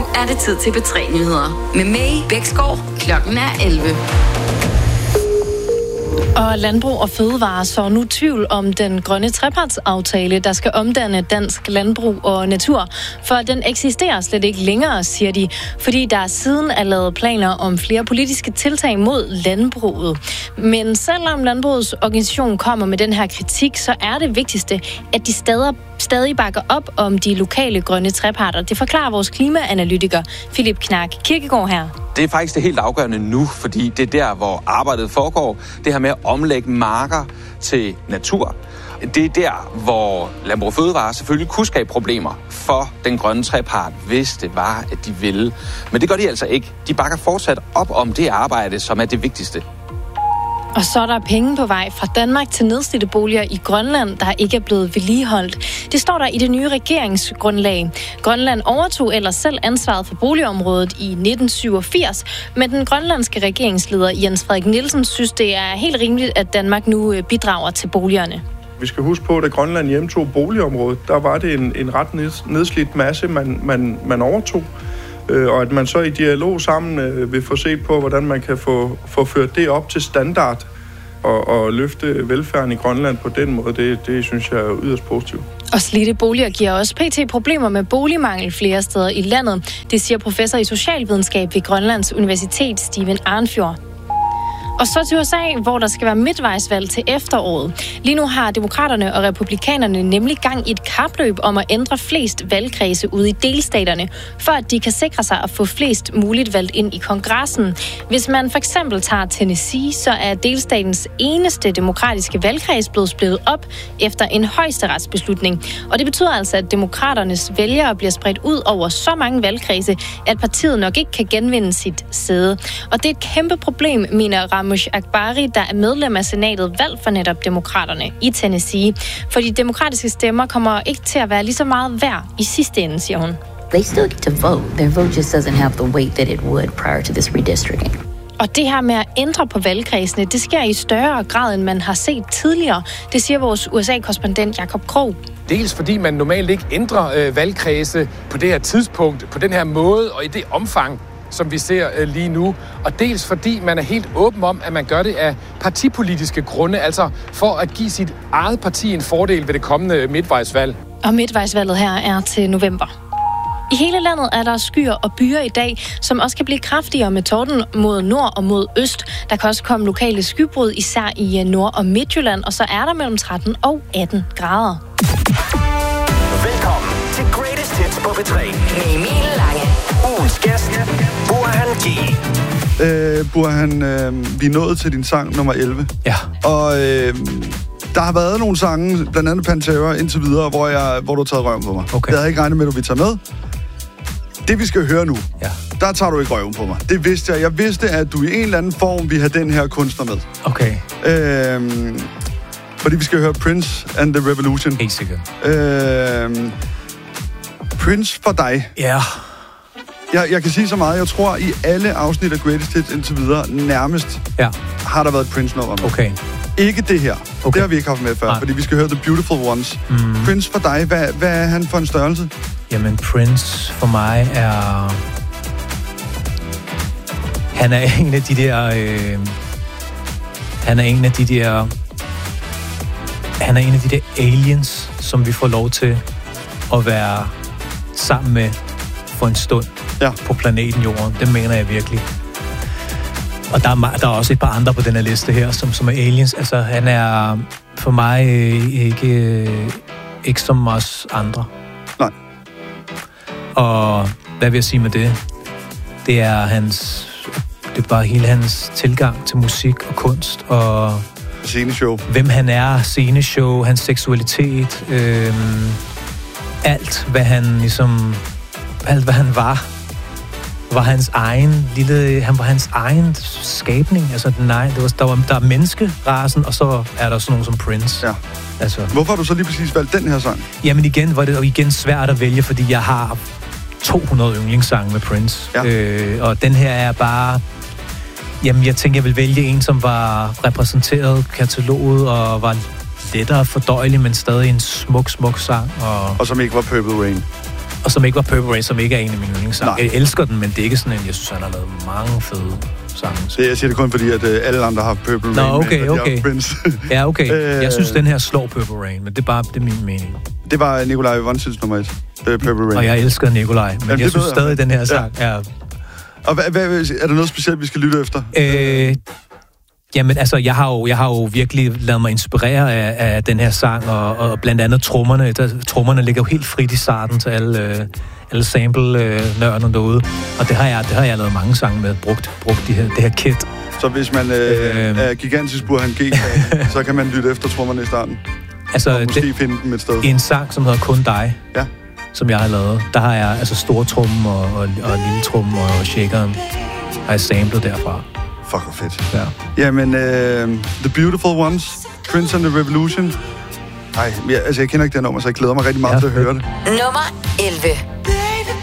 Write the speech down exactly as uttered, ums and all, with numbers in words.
er det tid til B tre Nyheder. Med May Bæksgaard. Klokken er elleve. Og Landbrug og Fødevare så nu tvivl om den grønne trepartsaftale, der skal omdanne dansk landbrug og natur. For den eksisterer slet ikke længere, siger de, fordi der siden er lavet planer om flere politiske tiltag mod landbruget. Men selvom landbrugets organisation kommer med den her kritik, så er det vigtigste, at de stadig, stadig bakker op om de lokale grønne treparter. Det forklarer vores klimaanalytiker Philip Knark Kirkegaard her. Det er faktisk det helt afgørende nu, fordi det er der, hvor arbejdet foregår. Det her med at omlægge marker til natur. Det er der, hvor Landbrug og Fødevare selvfølgelig kunne skabe problemer for den grønne trepart, hvis det var, at de ville. Men det gør de altså ikke. De bakker fortsat op om det arbejde, som er det vigtigste. Og så er der penge på vej fra Danmark til nedslidte boliger i Grønland, der ikke er blevet vedligeholdt. Det står der i det nye regeringsgrundlag. Grønland overtog ellers selv ansvaret for boligområdet i nitten syvogfirs, men den grønlandske regeringsleder Jens Frederik Nielsen synes, det er helt rimeligt, at Danmark nu bidrager til boligerne. Vi skal huske på, at da Grønland hjemtog boligområdet, der var det en, en ret nedslidt masse, man, man, man overtog. Og at man så i dialog sammen øh, vil få set på, hvordan man kan få, få ført det op til standard og, og løfte velfærden i Grønland på den måde, det, det synes jeg er yderst positivt. Og slidte boliger giver også pt. Problemer med boligmangel flere steder i landet. Det siger professor i socialvidenskab ved Grønlands Universitet, Steven Arnfjord. Og så til U S A, hvor der skal være midtvejsvalg til efteråret. Lige nu har demokraterne og republikanerne nemlig gang i et kapløb om at ændre flest valgkredse ude i delstaterne, for at de kan sikre sig at få flest muligt valgt ind i kongressen. Hvis man for eksempel tager Tennessee, så er delstatens eneste demokratiske valgkreds blevet splittet op efter en højesteretsbeslutning. Og det betyder altså, at demokraternes vælgere bliver spredt ud over så mange valgkredse, at partiet nok ikke kan genvinde sit sæde. Og det er et kæmpe problem, mener Ram Akbari, der er medlem af senatet, valgt for netop demokraterne i Tennessee. For de demokratiske stemmer kommer ikke til at være lige så meget værd i sidste ende, siger hun. They still get to vote. Their vote just doesn't have the weight that it would prior to this redistricting. Og det her med at ændre på valgkredsene, det sker i større grad, end man har set tidligere. Det siger vores U S A-korrespondent Jakob Krog. Dels fordi man normalt ikke ændrer øh, valgkredse på det her tidspunkt, på den her måde og i det omfang, som vi ser øh, lige nu. Og dels fordi man er helt åben om, at man gør det af partipolitiske grunde, altså for at give sit eget parti en fordel ved det kommende midtvejsvalg. Og midtvejsvalget her er til november. I hele landet er der skyer og byer i dag, som også kan blive kraftigere med torden mod nord og mod øst. Der kan også komme lokale skybrud, især i Nord- og Midtjylland, og så er der mellem tretten og atten grader. Velkommen til Greatest Hits på B tre med Emil Lange. Ugens gæst, Burhan G. Øh, Burhan, øh, vi er nået til din sang nummer elleve. Ja. Og øh, der har været nogle sange, blandt andet Pantera indtil videre, hvor, jeg, hvor du har taget røven på mig. Okay. Jeg havde ikke regnet med, at du ville tage med. Det, vi skal høre nu, ja. Der tager du ikke røven på mig. Det vidste jeg. Jeg vidste, at du i en eller anden form ville have den her kunstner med. Okay. Øh, fordi vi skal høre Prince and the Revolution. Helt sikkert. Øh, Prince for dig. Ja. Jeg, jeg kan sige så meget. Jeg tror, i alle afsnit af Greatest Hits indtil videre, nærmest ja. har der været et Prince-nummer med. Okay. Ikke det her. Okay. Det har vi ikke haft med før, Nej. fordi vi skal høre The Beautiful Ones. Mm. Prince for dig, hvad, hvad er han for en størrelse? Jamen, Prince for mig er... Han er en af de der... Øh... Han er en af de der... Han er en af de der aliens, som vi får lov til at være sammen med for en stund ja. på planeten Jorden. Det mener jeg virkelig. Og der er, der er også et par andre på den her liste her, som, som er aliens. Altså, han er for mig ikke, ikke som os andre. Nej. Og hvad vil jeg sige med det? Det er hans... Det er bare hele hans tilgang til musik og kunst og... Sceneshow. Hvem han er, sceneshow, hans seksualitet, øh, alt, hvad han ligesom... Alt, hvad han var, var hans egen lille... Han var hans egen skabning. Altså, nej, det var, der, var, der er menneskerasen, og så er der sådan nogen som Prince. Ja. Altså. Hvorfor har du så lige præcis valgt den her sang? Jamen igen var det jo igen svært at vælge, fordi jeg har to hundrede yndlingssange med Prince. Ja. Øh, og den her er bare... Jamen, jeg tænker, jeg vil vælge en, som var repræsenteret kataloget og var lettere fordøjelig, men stadig en smuk, smuk sang. Og, og som ikke var Purple Rain. Og som ikke var Purple Rain, som ikke er en af mine yndlingssange. Jeg elsker den, men det er ikke sådan en, jeg synes, han har lavet mange fede sange. Det, jeg siger det kun fordi, at uh, alle andre har Purple Nå, Rain. okay, med, okay. Ja, okay. Jeg synes, øh, den her slår Purple Rain, men det er bare det er min mening. Det var Nikolaj Vonsids nummer et. Det er Purple Rain. Og jeg elsker Nikolaj, men Jamen, jeg synes stadig, at den her sang ja. er... Og hvad, hvad, er der noget specielt, vi skal lytte efter? Øh... Jamen, altså, jeg har jo, jeg har jo virkelig ladet mig inspirere af, af den her sang, og, og blandt andet trommerne. Der, trommerne ligger jo helt frit i starten til alle, øh, alle sample-nørderne øh, derude. Og det har, jeg, det har jeg lavet mange sange med, brugt, brugt de her, det her kit. Så hvis man øh, øh, er gigantisk Burhan G, så kan man lytte efter trommerne i starten? Altså, og måske det, finde dem et sted? En sang, som hedder Kun Dig, ja. Som jeg har lavet, der har jeg altså store trommen og, og, og lille trommen og shakeren, har jeg samlet derfra. Fuck, hvor fedt. Ja. Jamen, uh, The Beautiful Ones, Prince and the Revolution. Ej, jeg, altså, jeg kender ikke det nummer, så jeg glæder mig rigtig meget ja, til at høre det. Nummer elleve.